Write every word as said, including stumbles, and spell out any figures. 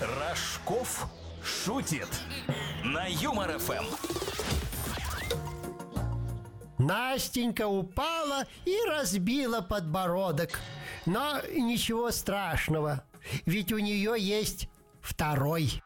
Рожков шутит на Юмор ФМ. Настенька упала и разбила подбородок. Но ничего страшного, ведь у нее есть второй.